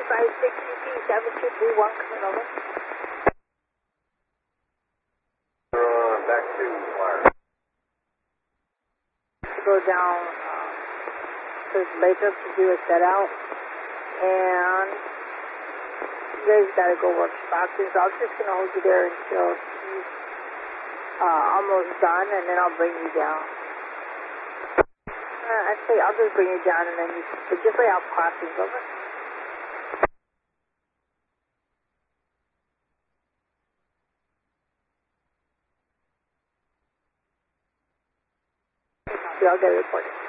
356 UP 7231 coming over. Back to wire. Go down to later to do a set out. And you guys gotta go work Stockton, so I'm just gonna hold you there until he's almost done, and then I'll bring you down. I'd say I'll just bring you down, and then you just lay out crossings, over. I'll get it reported.